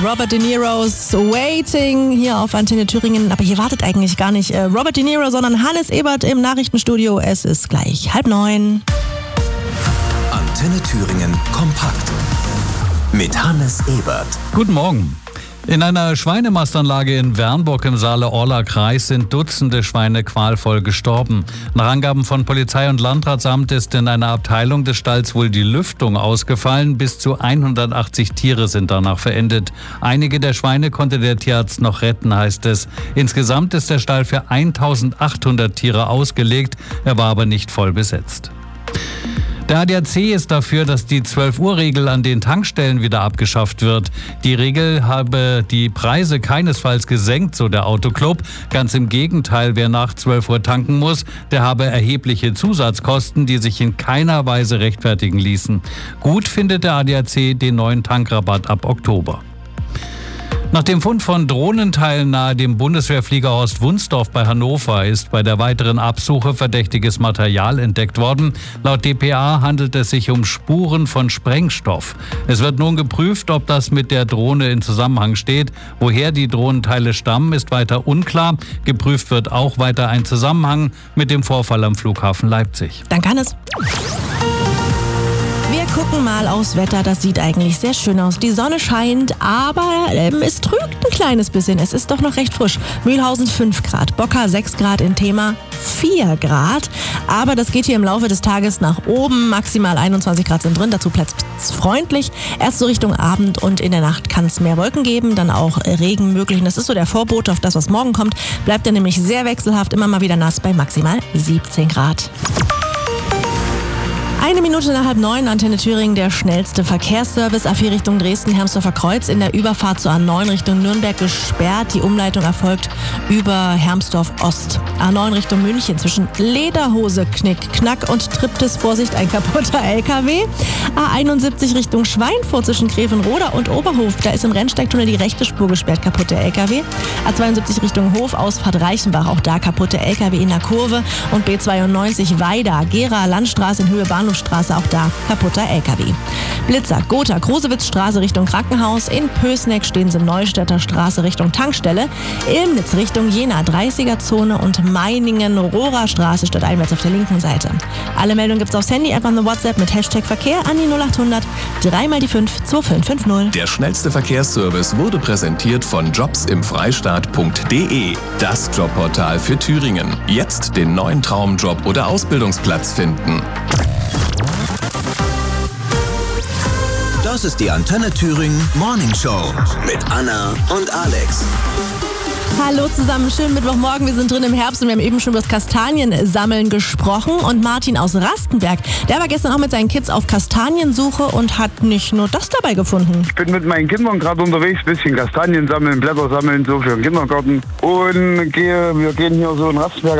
Robert De Niro's Waiting hier auf Antenne Thüringen. Aber hier wartet eigentlich gar nicht Robert De Niro, sondern Hannes Ebert im Nachrichtenstudio. Es ist gleich 8:30. Antenne Thüringen kompakt mit Hannes Ebert. Guten Morgen. In einer Schweinemastanlage in Wernburg im Saale-Orla-Kreis sind Dutzende Schweine qualvoll gestorben. Nach Angaben von Polizei und Landratsamt ist in einer Abteilung des Stalls wohl die Lüftung ausgefallen. Bis zu 180 Tiere sind danach verendet. Einige der Schweine konnte der Tierarzt noch retten, heißt es. Insgesamt ist der Stall für 1800 Tiere ausgelegt. Er war aber nicht voll besetzt. Der ADAC ist dafür, dass die 12-Uhr-Regel an den Tankstellen wieder abgeschafft wird. Die Regel habe die Preise keinesfalls gesenkt, so der Autoclub. Ganz im Gegenteil, wer nach 12 Uhr tanken muss, der habe erhebliche Zusatzkosten, die sich in keiner Weise rechtfertigen ließen. Gut findet der ADAC den neuen Tankrabatt ab Oktober. Nach dem Fund von Drohnenteilen nahe dem Bundeswehrflieger Horst Wunsdorf bei Hannover ist bei der weiteren Absuche verdächtiges Material entdeckt worden. Laut dpa handelt es sich um Spuren von Sprengstoff. Es wird nun geprüft, ob das mit der Drohne in Zusammenhang steht. Woher die Drohnenteile stammen, ist weiter unklar. Geprüft wird auch weiter ein Zusammenhang mit dem Vorfall am Flughafen Leipzig. Danke, Hannes. Wir gucken mal aufs Wetter, das sieht eigentlich sehr schön aus. Die Sonne scheint, aber es trügt ein kleines bisschen. Es ist doch noch recht frisch. Mühlhausen 5 Grad, Bocker 6 Grad, in Thema 4 Grad. Aber das geht hier im Laufe des Tages nach oben. Maximal 21 Grad sind drin, dazu platzfreundlich. Erst so Richtung Abend und in der Nacht kann es mehr Wolken geben, dann auch Regen möglich. Und das ist so der Vorbote auf das, was morgen kommt. Bleibt er nämlich sehr wechselhaft, immer mal wieder nass bei maximal 17 Grad. 1 Minute nach 8:30, Antenne Thüringen, der schnellste Verkehrsservice. A4 Richtung Dresden-Hermsdorfer Kreuz in der Überfahrt zur A9 Richtung Nürnberg gesperrt. Die Umleitung erfolgt über Hermsdorf Ost. A9 Richtung München zwischen Lederhose, Knick, Knack und Triptis. Vorsicht, ein kaputter LKW. A71 Richtung Schweinfurt zwischen Grevenroda und Oberhof. Da ist im Rennsteigtunnel die rechte Spur gesperrt, kaputte LKW. A72 Richtung Hof, Ausfahrt Reichenbach, auch da kaputte LKW in der Kurve. Und B92 Weida, Gera, Landstraße in Höhe Bahnhofstraße, auch da kaputter LKW. Blitzer, Gotha, Grosewitzstraße Richtung Krankenhaus. In Pößneck stehen sie Neustädter Straße Richtung Tankstelle. Ilmnitz Richtung Jena, 30er-Zone und Meiningen, Rohrer Straße statt einwärts auf der linken Seite. Alle Meldungen gibt's aufs Handy, einfach eine WhatsApp mit Hashtag Verkehr an die 0800 3x5 2550. Der schnellste Verkehrsservice wurde präsentiert von jobsimfreistaat.de. Das Jobportal für Thüringen. Jetzt den neuen Traumjob oder Ausbildungsplatz finden. Das ist die Antenne Thüringen Morning Show mit Anna und Alex. Hallo zusammen, schönen Mittwochmorgen. Wir sind drin im Herbst und wir haben eben schon über das Kastaniensammeln gesprochen. Und Martin aus Rastenberg, der war gestern auch mit seinen Kids auf Kastaniensuche und hat nicht nur das dabei gefunden. Ich bin mit meinen Kindern gerade unterwegs, ein bisschen Kastanien sammeln, Blätter sammeln, so für den Kindergarten. Und wir gehen hier so in Rastenberg